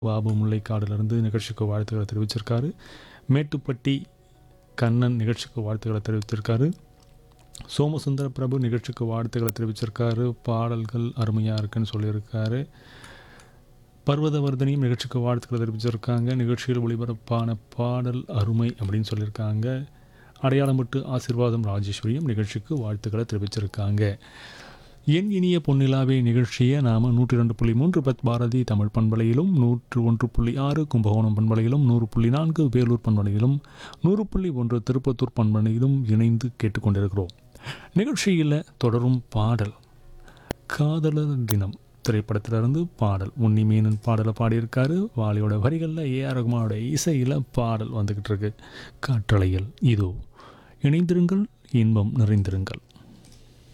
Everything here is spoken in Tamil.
பாபு முல்லைக்காடுலேருந்து நிகழ்ச்சிக்கு வாழ்த்துக்களை தெரிவிச்சிருக்காரு. மேட்டுப்பட்டி கண்ணன் நிகழ்ச்சிக்கு வாழ்த்துக்களை தெரிவிச்சிருக்காரு. சோமசுந்தர பிரபு நிகழ்ச்சிக்கு வாழ்த்துக்களை தெரிவிச்சிருக்காரு. பாடல்கள் அருமையாக இருக்குன்னு சொல்லியிருக்காரு. பர்வதவர்தனியும் நிகழ்ச்சிக்கு வாழ்த்துக்களை தெரிவிச்சிருக்காங்க. நிகழ்ச்சியில் ஒளிபரப்பான பாடல் அருமை அப்படின்னு சொல்லியிருக்காங்க. அடையாளம்பட்டு ஆசீர்வாதம் ராஜேஸ்வரியும் நிகழ்ச்சிக்கு வாழ்த்துக்களை தெரிவிச்சிருக்காங்க. என் இனிய பொன்னிலாவே நிகழ்ச்சியை நாம் 102.3 பத் பாரதி தமிழ் பண்பலையிலும் 101.6 கும்பகோணம் பண்பலையிலும் 100.4 வேலூர் பண்பலையிலும் 100.1 திருப்பத்தூர் பண்பலையிலும் இணைந்து கேட்டுக்கொண்டிருக்கிறோம். நிகழ்ச்சியில் தொடரும் பாடல் காதலர் தினம் திரைப்படத்திலிருந்து பாடல். உன்னிமேனன் பாடலை பாடியிருக்காரு. வாலியோட வரிகளில் ஏஆர் ரகுமானோட இசையில் பாடல் வந்துக்கிட்டு இருக்கு. காற்றலையில் இதோ இணைந்திருங்கள், இன்பம் நிறைந்திருங்கள்.